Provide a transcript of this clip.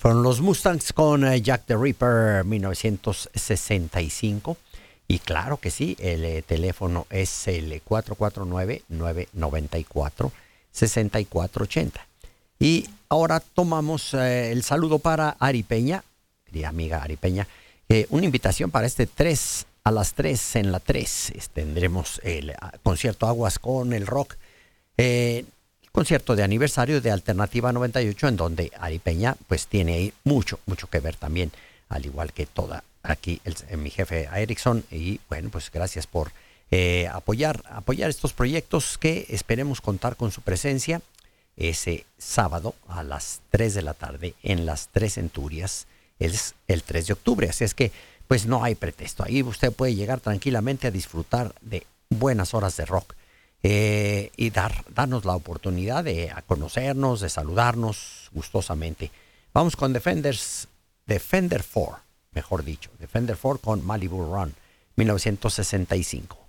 Fueron los Mustangs con Jack the Ripper 1965. Y claro que sí, el teléfono es el 449-994-6480. Y ahora tomamos el saludo para Ari Peña, querida amiga Ari Peña. Una invitación para este 3 a las 3 en la 3. Tendremos el concierto Aguas con el Rock. El concierto de aniversario de Alternativa 98, en donde Ari Peña pues tiene ahí mucho que ver también, al igual que toda aquí mi jefe Erickson. Y bueno, pues gracias por apoyar estos proyectos, que esperemos contar con su presencia ese sábado a las 3 de la tarde en las 3 Centurias. Es el 3 de octubre, así es que pues no hay pretexto. Ahí usted puede llegar tranquilamente a disfrutar de buenas horas de rock, y darnos la oportunidad de conocernos, de saludarnos gustosamente. Vamos con Defender 4, mejor dicho, Defender 4 con Malibu Run 1965.